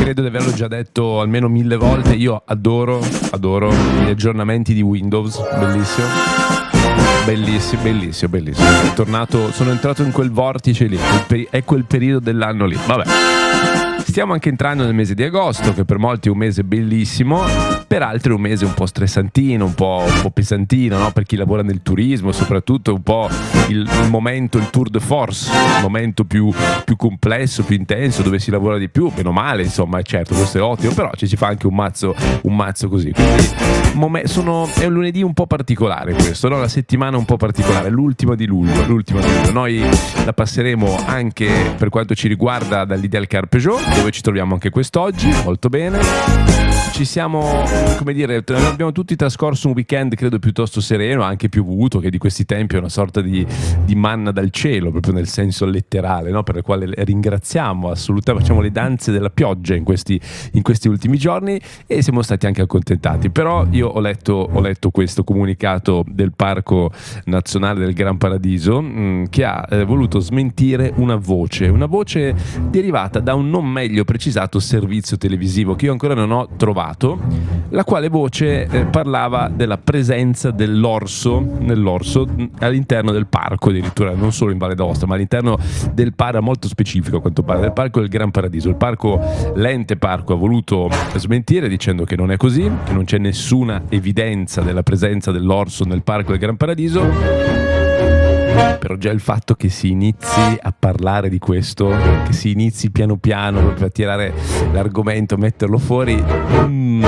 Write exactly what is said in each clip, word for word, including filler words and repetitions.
credo di averlo già detto almeno mille volte, io adoro, adoro gli aggiornamenti di Windows, bellissimo. Bellissimo, bellissimo, bellissimo. È tornato, sono entrato in quel vortice lì, quel peri- è quel periodo dell'anno lì. Vabbè. Stiamo anche entrando nel mese di agosto, che per molti è un mese bellissimo, per altri è un mese un po' stressantino, un po', un po' pesantino, no? Per chi lavora nel turismo, soprattutto un po' il, il momento, il tour de force, il momento più, più complesso, più intenso, dove si lavora di più, meno male, insomma, certo, questo è ottimo, però ci si fa anche un mazzo, un mazzo così. Quindi mom- sono, è un lunedì un po' particolare questo, no? La settimana un po' particolare, l'ultima di luglio, l'ultima di luglio. Noi la passeremo anche per quanto ci riguarda dall'Ideal Car Peugeot, dove ci troviamo anche quest'oggi, molto bene. Ci siamo, come dire, abbiamo tutti trascorso un weekend credo piuttosto sereno, anche piovuto, che di questi tempi è una sorta di, di manna dal cielo, proprio nel senso letterale, no? Per il quale ringraziamo assolutamente, facciamo le danze della pioggia in questi, in questi ultimi giorni e siamo stati anche accontentati. Però io ho letto, ho letto questo comunicato del Parco Nazionale del Gran Paradiso mh, che ha eh, voluto smentire una voce, una voce derivata da un non meglio precisato servizio televisivo che io ancora non ho trovato, la quale voce eh, parlava della presenza dell'orso nell'orso all'interno del parco, addirittura non solo in Valle d'Aosta ma all'interno del parco, molto specifico a quanto pare, del Parco del Gran Paradiso. Il parco, l'ente parco ha voluto smentire dicendo che non è così, che non c'è nessuna evidenza della presenza dell'orso nel Parco del Gran Paradiso. Però già il fatto che si inizi a parlare di questo, che si inizi piano piano proprio a tirare l'argomento, a metterlo fuori, mm,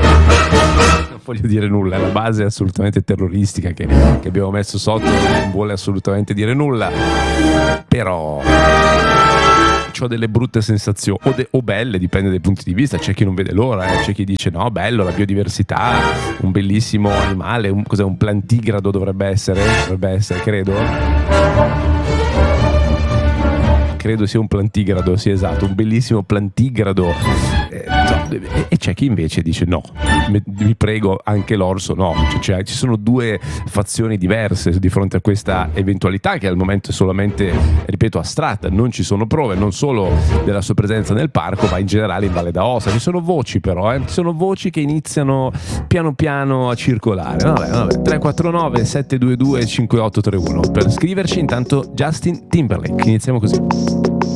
non voglio dire nulla, la base è assolutamente terroristica che, che abbiamo messo sotto, non vuole assolutamente dire nulla, però ho delle brutte sensazioni o, de- o belle, dipende dai punti di vista. C'è chi non vede l'ora, eh. C'è chi dice no, bello, la biodiversità, un bellissimo animale, un, cos'è, un plantigrado dovrebbe essere, dovrebbe essere, credo credo sia un plantigrado, sì, esatto, un bellissimo plantigrado, eh, e, e c'è chi invece dice no, vi prego, anche l'orso no, cioè, cioè, ci sono due fazioni diverse di fronte a questa eventualità che al momento è solamente, ripeto, astratta, non ci sono prove non solo della sua presenza nel parco ma in generale in Valle d'Aosta. Ci sono voci però, eh, ci sono voci che iniziano piano piano a circolare. Vabbè, vabbè. tre quattro nove sette due due cinque otto tre uno per scriverci. Intanto Justin Timberlake, iniziamo così.